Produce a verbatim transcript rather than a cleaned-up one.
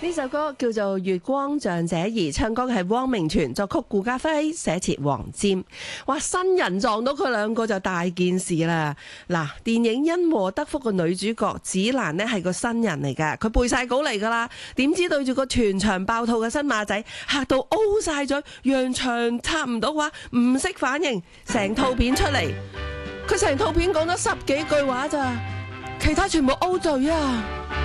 呢首歌叫做《月光像姐兒》，唱歌嘅係汪明荃，作曲顧嘉輝，寫詞黃霑。哇，新人撞到佢兩個就大件事啦！嗱，電影《因禍得福》嘅女主角子蘭呢係個新人嚟噶，佢背晒稿嚟噶啦，點知對住個全場爆肚嘅新馬仔，嚇到 O 晒嘴，揚長插唔到話，唔識反應，成套片出嚟，佢成套片講咗十幾句話咋，其他全部 O 嘴啊！